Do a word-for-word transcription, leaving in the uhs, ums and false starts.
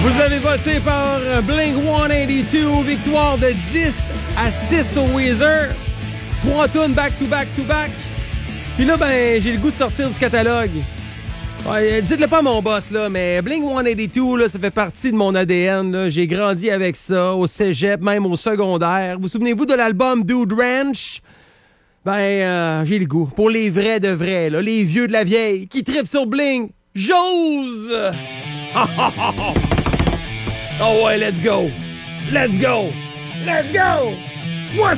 Vous avez voté par Blink cent quatre-vingt-deux, victoire de dix à six au Weezer. Trois tunes back-to-back-to-back. Puis là, ben, j'ai le goût de sortir du catalogue. Ouais, dites-le pas à mon boss, là, mais Blink cent quatre-vingt-deux, là, ça fait partie de mon A D N. Là. J'ai grandi avec ça, au cégep, même au secondaire. Vous souvenez-vous de l'album Dude Ranch? Ben, euh, j'ai le goût. Pour les vrais de vrais, là, les vieux de la vieille, qui trippent sur Blink. J'ose! Oh ouais, let's go! Let's go! Let's go! Moi,